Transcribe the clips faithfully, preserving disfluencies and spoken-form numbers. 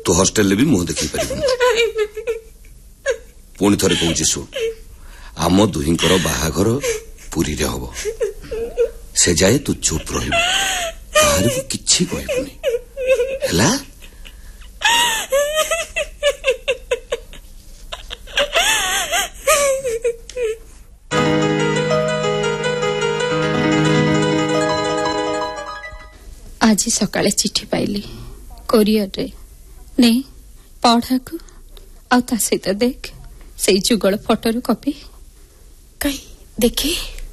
तू हॉस्टेल भी मुह देखी पार पुणी थे कौच शुण आम दुहींकर बाहाघर पुरी रे हब से जाए तू चुप रही किछि कहबुनी हैला। आज सकाळे चिठी पाइली कोरियर रे ने पढ़ा को आ ता सहित देख से जुगल फोटो रो कॉपी कहीं देखे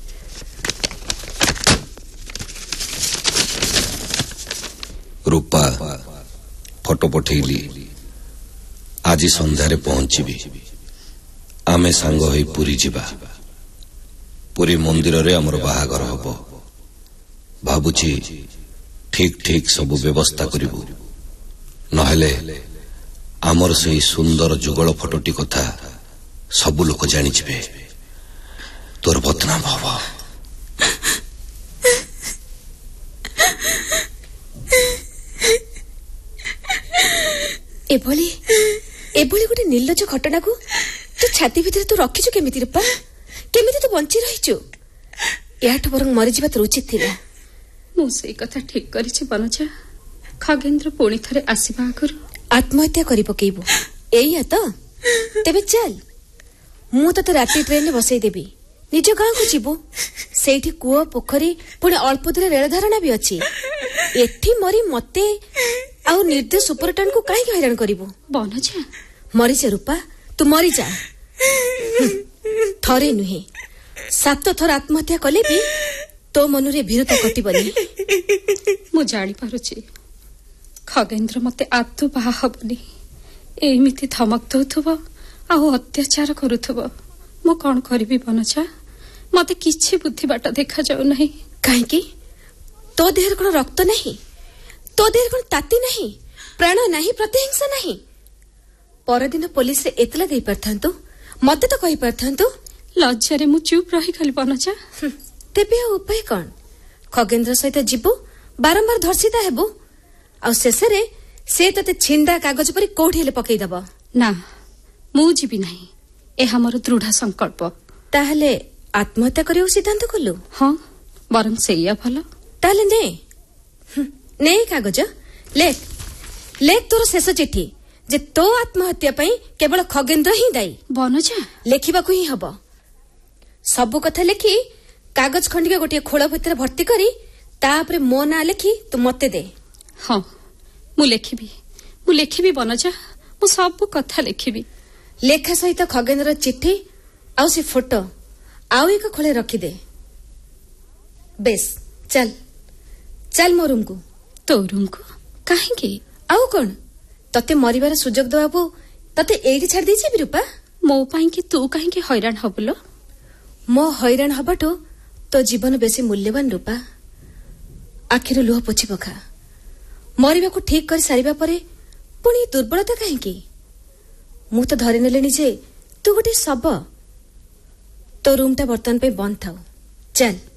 रूपा फोटो पठेली आज संध्यारे पहुंचीबी आमे सांग होई पुरी जिबा पुरी मंदिर रे हमर बाहागर हबो भाबुची ठीक ठीक सब व्यवस्था करिबु नहले आमर से सुंदर जुगल फोटोटी कथा सब लोक जानिछबे तोर बदनाम हबो। एभली एभली गोटे निर्लज घटना को तू छाती भितर तू रखिଛୁ केमिति रूपा केमिति तू बंची रहिଛୁ याठ बरং मरि जिबा तो उचित थिला। मु सेई कथा ठीक करिछि बनजा खगेंद्र पुणी थरे आसीबा आगरु आत्महत्या करि पकेइबो एइया तो तेबे चल मु तते राती ट्रेन में बसई देबी निज गाँ को जीवो सेठी कुओ पोखरी पुणी अल्प दूर रेल धारणा भी अच्छी एठी मरी मते आउ निर्दय सुपरटन को काहे हैरान करिवो बनजा मरी जा रूपा तू मरी जा थरे नुहे सात थर आत्महत्या कले भी तो मनुरे भीरता कटिबनी। मु जानी पारुची खगेंद्र मते आतु बाहा हबनी एमिति धमक दउथबो आ अत्याचार करूथबो मु कोन करबी बनजा मते किछि बुद्धि बाट देखा जाउ नहीं काहे की तो देहर कोन रक्त नहीं तो देहर कोन ताती नहीं प्राण नहीं प्रतिहिंसा नहीं परदिन पुलिस रे एतला देई परथांतु मते तो कहि परथांतु लज्जा रे मु चुप रही खाली बनजा तेबे उपाय कोन खगेंद्र सहित जीवो बारंबार धर्षिता हेबो आ शेषरे से तते छिंदा कागज पर कोठी हेले पकई दबो ना मु जीवी नहीं ए हमर दृढ़ संकल्प ताहले आत्महत्या करियो सिद्धांत कलु हां बरम सेया भलो ताहले ने ने कागज लेख लेख तोर शेष चिठी जे तो आत्महत्या पई केवल खगेंद्र ही दाई बनजा लेखिबा को ही हबो सब कथा लेखि कागज खंडिका गोटे खोल भितर भर्ती करी तापरे मो ना लेखि तू मते दे। हां मु लेखिबी मु लेखिबी बनजा मु सब कथा लेखिबी लेखा सहित खगेंद्र चिठी आउ से फोटो आउ एक खोले रखी दे। बेस चल चल मो रूम को तो रूम को काहे के आउ कोन तते मरिबार सुजोग दबाबो तते एठी छाड़ देछि बिरूपा मो पाई कि तू काहे के हैरान हबलो मो हैरान हबाटो तो जीवन बेसी मूल्यवान रूपा आखिर लुह पोछि पखा मरिबा को ठीक कर सारिबा परे पुणी दुर्बलता काहे की मु तो धरि नेलेनी जे तू गोटे सब तो रूम टा बर्तन पे बंद थाउ चल।